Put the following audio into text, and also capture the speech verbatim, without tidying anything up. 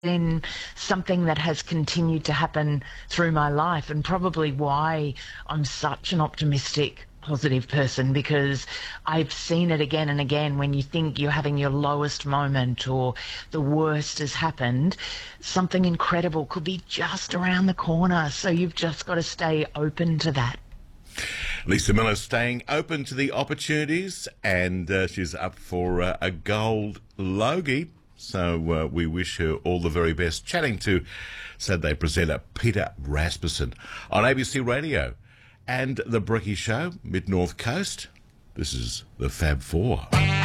been something that has continued to happen through my life, and probably why I'm such an optimistic, positive person, because I've seen it again and again. When you think you're having your lowest moment or the worst has happened, something incredible could be just around the corner. So you've just got to stay open to that. Lisa Miller staying open to the opportunities, and uh, she's up for uh, a gold Logie. So uh, we wish her all the very best. Chatting to Saturday presenter Peter Rasmussen on A B C Radio and The Bricky Show, Mid-North Coast. This is the Fab Four.